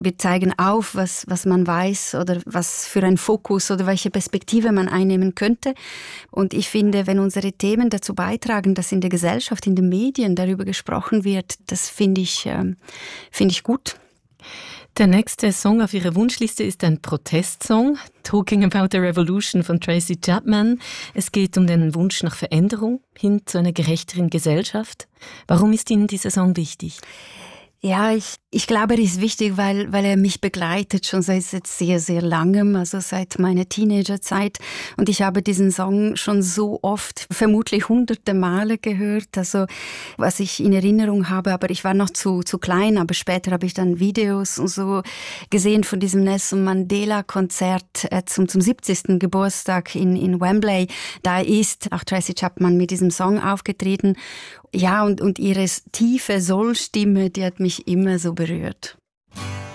Wir zeigen auf, was man weiß oder was für ein Fokus oder welche Perspektive man einnehmen könnte. Und ich finde, wenn unsere Themen dazu beitragen, dass in der Gesellschaft, in den Medien darüber gesprochen wird, das finde ich gut. Der nächste Song auf Ihrer Wunschliste ist ein Protestsong, Talking About the Revolution von Tracy Chapman. Es geht um den Wunsch nach Veränderung hin zu einer gerechteren Gesellschaft. Warum ist Ihnen dieser Song wichtig? Ja, ich glaube, er ist wichtig, weil er mich begleitet schon seit sehr, sehr langem, also seit meiner Teenagerzeit. Und ich habe diesen Song schon so oft, vermutlich hunderte Male gehört, also was ich in Erinnerung habe. Aber ich war noch zu klein, aber später habe ich dann Videos und so gesehen von diesem Nelson Mandela-Konzert zum 70. Geburtstag in Wembley. Da ist auch Tracy Chapman mit diesem Song aufgetreten. Ja, und ihre tiefe Soul-Stimme, die hat mich immer so berührt.